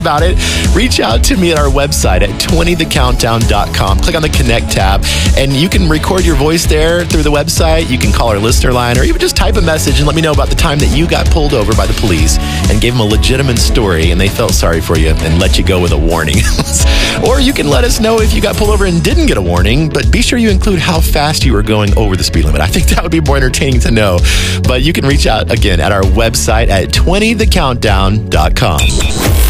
about it, reach out to me at our website at 20thecountdown.com. Click on the Connect tab, and you can record your voice there through the website. You can call our listener line, or even just type a message and let me know about the time that you got pulled over by the police and gave them a legitimate story and they felt sorry for you and let you go with a warning. Or you can let us know if you got pulled over and didn't get a warning, but be sure you include how fast you were going over the speed limit. I think that would be more entertaining to know. But you can reach out again at our website at 20thecountdown.com.